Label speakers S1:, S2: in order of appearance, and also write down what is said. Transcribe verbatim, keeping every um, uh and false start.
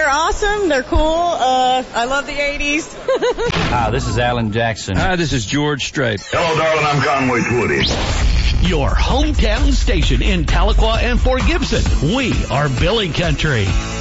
S1: they're awesome. They're cool. Uh, I love the eighties.
S2: Hi, this is Alan Jackson.
S3: Hi, this is George Strait.
S4: Hello, darling. I'm Conway Twitty.
S5: Your hometown station in Tahlequah and Fort Gibson. We are Billy Country.